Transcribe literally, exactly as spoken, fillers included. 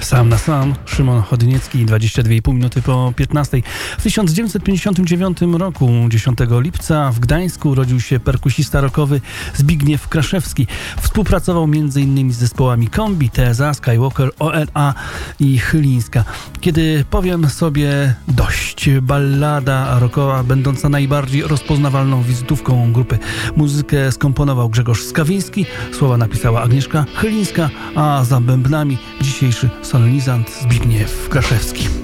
Sam na sam, Szymon Chodniecki, dwadzieścia dwie i pół minuty po piętnastej. W tysiąc dziewięćset pięćdziesiątym dziewiątym roku, dziesiątego lipca, w Gdańsku urodził się perkusista rockowy Zbigniew Kraszewski. Współpracował m.in. z zespołami Kombi, T S A, Skywalker, O N A i Chylińska. Kiedy powiem sobie dość, ballada rockowa, będąca najbardziej rozpoznawalną wizytówką grupy. Muzykę skomponował Grzegorz Skawiński, słowa napisała Agnieszka Chylińska, a za bębnami dzisiejszy solenizant Zbigniew Kraszewski.